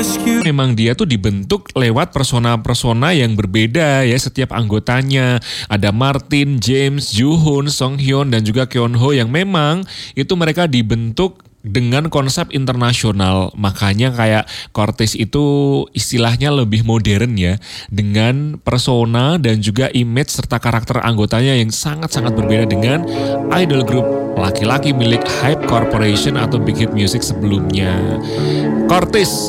Memang dia tuh dibentuk lewat persona-persona yang berbeda ya setiap anggotanya. Ada Martin, James, Joohoon, Songhyun, dan juga Kyunho yang memang itu mereka dibentuk dengan konsep internasional. Makanya kayak Cortez itu istilahnya lebih modern ya. Dengan persona dan juga image serta karakter anggotanya yang sangat-sangat berbeda dengan idol group laki-laki milik Hype Corporation atau Big Hit Music sebelumnya. Cortez